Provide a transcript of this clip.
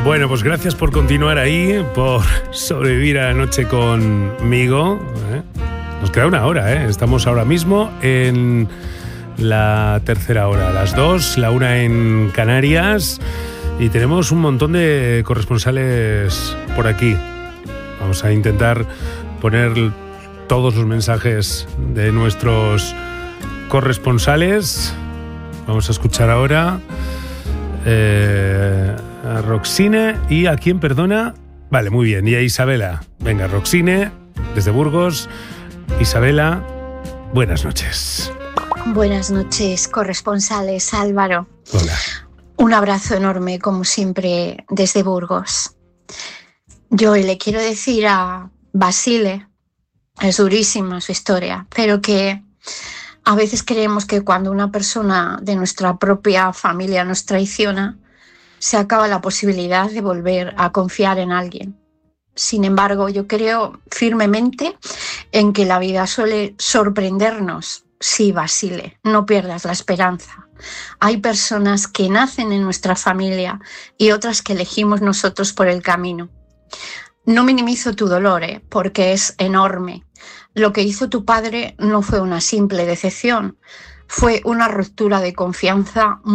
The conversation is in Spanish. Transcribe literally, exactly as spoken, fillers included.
Bueno, pues gracias por continuar ahí, por sobrevivir a la noche conmigo. ¿eh? Nos queda una hora, ¿eh? Estamos ahora mismo en la tercera hora, a las dos, la una en Canarias, y tenemos un montón de corresponsales por aquí. Vamos a intentar poner todos los mensajes de nuestros corresponsales. Vamos a escuchar ahora eh, a Roxine y a quién, perdona. Vale, muy bien, y a Isabela. Venga, Roxine, desde Burgos. Isabela, buenas noches. Buenas noches, corresponsales. Álvaro. Hola. Un abrazo enorme, como siempre, desde Burgos. Yo le quiero decir a Basile, es durísima su historia, pero que a veces creemos que cuando una persona de nuestra propia familia nos traiciona, se acaba la posibilidad de volver a confiar en alguien. Sin embargo, yo creo firmemente en que la vida suele sorprendernos. Sí, Basile, no pierdas la esperanza. Hay personas que nacen en nuestra familia y otras que elegimos nosotros por el camino. No minimizo tu dolor, ¿eh? Porque es enorme. Lo que hizo tu padre no fue una simple decepción, fue una ruptura de confianza